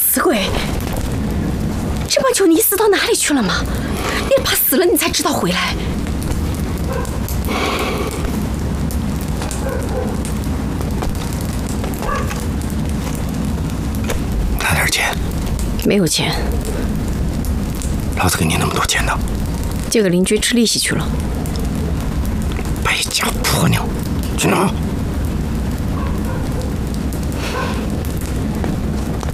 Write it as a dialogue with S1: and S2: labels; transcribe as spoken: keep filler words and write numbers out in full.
S1: 死鬼！这么久你死到哪里去了吗？你怕死了你才知道回来。
S2: 拿点钱。
S1: 没有钱。
S2: 老子给你那么多钱呢。
S1: 借给邻居吃利息去了。
S2: 败家婆娘，去哪？